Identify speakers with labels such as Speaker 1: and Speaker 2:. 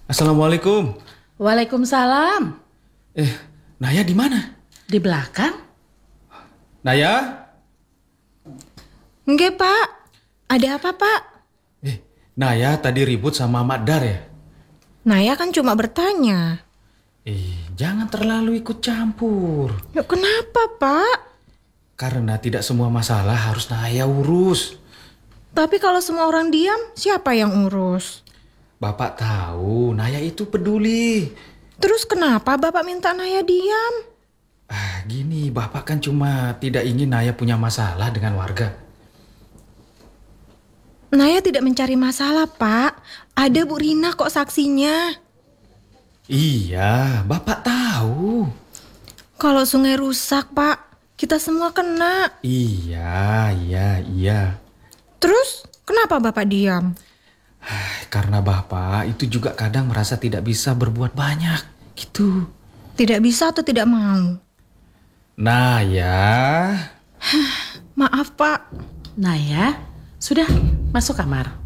Speaker 1: Assalamualaikum.
Speaker 2: Waalaikumsalam.
Speaker 1: Naya di mana?
Speaker 2: Di belakang?
Speaker 1: Naya?
Speaker 3: Enggak, Pak. Ada apa, Pak?
Speaker 1: Naya tadi ribut sama Mak Dar ya?
Speaker 3: Naya kan cuma bertanya.
Speaker 1: Jangan terlalu ikut campur.
Speaker 3: Ya, kenapa, Pak?
Speaker 1: Karena tidak semua masalah harus Naya urus.
Speaker 3: Tapi kalau semua orang diam, siapa yang urus?
Speaker 1: Bapak tahu Naya itu peduli.
Speaker 3: Terus kenapa Bapak minta Naya diam?
Speaker 1: Gini, Bapak kan cuma tidak ingin Naya punya masalah dengan warga.
Speaker 3: Naya tidak mencari masalah, Pak. Ada Bu Rina kok saksinya.
Speaker 1: Iya, Bapak tahu.
Speaker 3: Kalau sungai rusak, Pak, kita semua kena.
Speaker 1: Iya.
Speaker 3: Terus kenapa Bapak diam?
Speaker 1: Karena Bapak itu juga kadang merasa tidak bisa berbuat banyak, gitu.
Speaker 3: Tidak bisa atau tidak mau?
Speaker 1: Naya.
Speaker 3: Maaf, Pak.
Speaker 2: Naya, sudah masuk kamar.